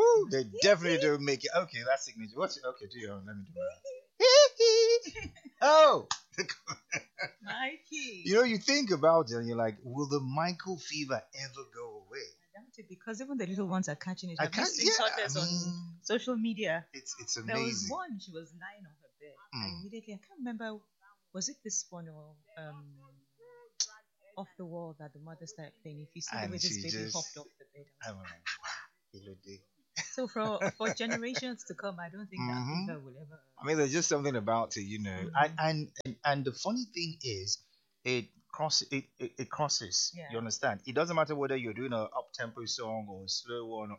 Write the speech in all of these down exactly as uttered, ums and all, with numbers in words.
Woo, they definitely don't make it. Okay, that's signature. What's it? Okay, do your own. Let me do mine. Oh, Mikey. you know, you think about it and you're like, will the Michael fever ever go away? I doubt it because even the little ones are catching it. I Have you can't. seen Yeah, I photos on mean, social media? it's it's There was amazing. one, she was lying on her bed. And Mm. immediately, I can't remember, was it this one or um, off the wall that the mother started playing? If you see the And way this she baby just, hopped off the bed. I I'm was like, like, wow, you look deep. so for for generations to come, I don't think that Mhm. fever will ever. I mean, there's just something about it, you know. And Mhm. and and, and the funny thing is, it cross it, it, it crosses. Yeah. You understand? It doesn't matter whether you're doing a up tempo song or a slow one. Or,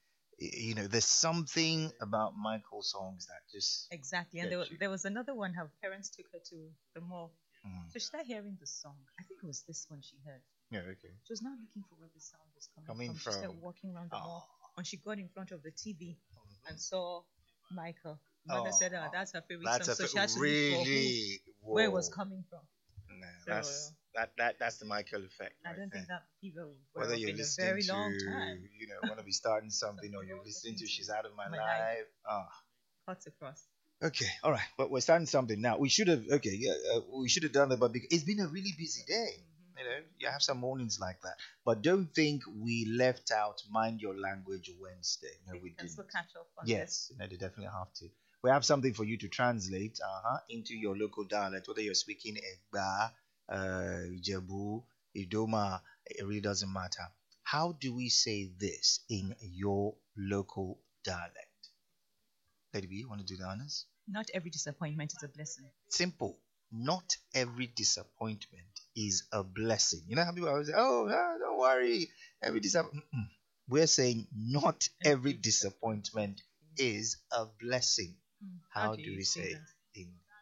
y- you know, there's something about Michael songs that just Exactly. And get there, wa- you. there was another one, her parents took her to the mall. Mm. So she started hearing the song. I think it was this one she heard. Yeah. Okay. She was now looking for where the sound was coming, Coming from. She started from. walking around the Oh. mall. When she got in front of the T V Mhm. and saw Michael, mother Oh, said, "Oh, that's her favorite that's song." a So fa- she had to look for who, really where it was whoa. coming from. No, So that's that that that's the Michael effect I right don't there. think that fever will wear Whether off you're in a listening very to, long time. you know, want to be starting something, or you're listening to "She's Out of My, My Life." life. Ah, Cuts across. okay, all right, but we're starting something now. We should have, okay, yeah, uh, we should have done that, but bec- it's been a really busy day. Mhm. You know, you have some mornings like that, but don't think we left out Mind Your Language Wednesday. No, They we can still didn't. catch up on Yes, no, they definitely have to. We have something for you to translate, uh-huh, into your local dialect, whether you're speaking Egba, uh, Ijebu, Idoma, it really doesn't matter. How do we say this in your local dialect? Lady B, you want to do the honors? this. Not every disappointment is a blessing. Simple. Not every disappointment is a blessing. You know how people always say, "Oh, no, don't worry, every disappointment." We're saying not every disappointment is a blessing. Hmm. How do you we say that? in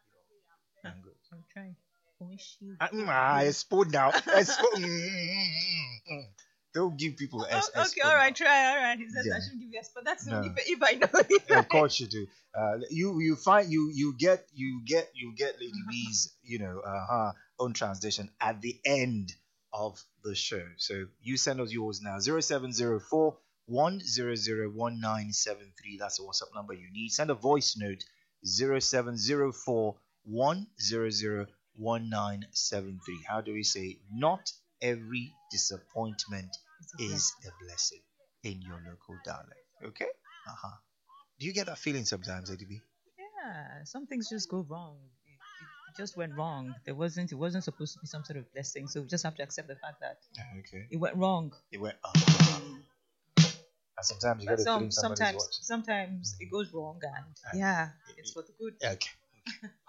your language? I'm trying. Wish you. Ah, mm, ah, expo now. Expo. Mm, mm, mm. Don't give people S. Oh, okay, all right, try, all right. He says I Yeah. shouldn't give you a spot. That's No. only if, if I know it. Of Right? course you do. Uh, you you find you you get you get you get Lady B's you know uh, her own translation at the end of the show. So you send us yours now. Zero seven zero four one zero zero one nine seven three. That's the WhatsApp number you need. Send a voice note. Zero seven zero four one zero zero one nine seven three. How do we say not every disappointment It's a is blessing. a blessing in your local dialect? Okay. Uh-huh. Do you get that feeling sometimes, A D B? Yeah, some things just go wrong. It, it just went wrong. There wasn't. It wasn't supposed to be some sort of blessing. So we just have to accept the fact that Yeah, okay. it went wrong. It went uh, and sometimes you But get a feeling some somebody's sometimes watching. sometimes it goes wrong, and And yeah, it- it's for the good. it- okay.